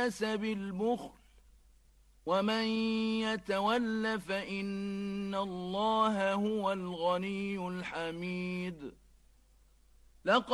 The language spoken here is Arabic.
الناس بالبخل ومن يتول فإن الله هو الغني الحميد.